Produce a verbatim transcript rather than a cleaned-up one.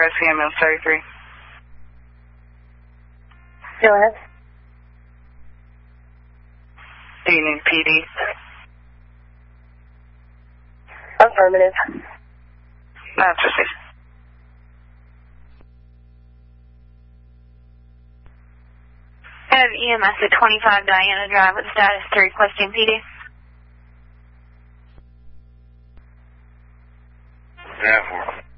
R S C ambulance thirty-three. Go ahead. Do you need P D? Affirmative. That's received. I have E M S at twenty-five Diana Drive with status to requesting P D. Yeah, for